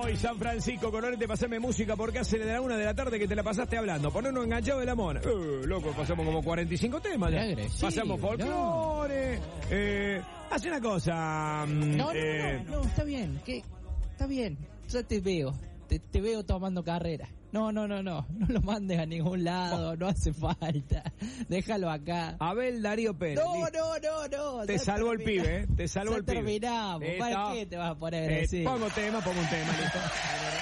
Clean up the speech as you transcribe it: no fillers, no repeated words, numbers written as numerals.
Hoy San Francisco, Colorete, pasame música porque hace de la 1 de la tarde que te la pasaste hablando. Ponernos enganchado del amor. Loco, pasamos como 45 temas ya. Pasamos folclore. Hace una cosa. No, está bien. Está bien. Yo te veo. Te veo tomando carrera. No lo mandes a ningún lado, no hace falta. Déjalo acá. Abel Darío Pérez. No. Te salvó el pibe, te salvó el pibe. Terminamos. ¿Para qué te vas a poner así? Pongo un tema, listo.